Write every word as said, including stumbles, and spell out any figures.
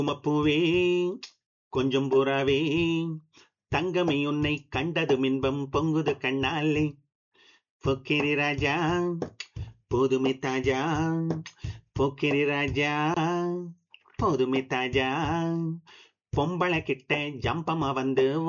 பூவே கொஞ்சம் புறாவே தங்கமே உன்னை கண்டதும் இன்பம் பொங்குது கண்ணாலே பொக்கிரி ராஜா போதுமே தாஜா பொக்கிரி ராஜா போதுமே தாஜா பொம்பளை கிட்ட ஜம்பமா வந்து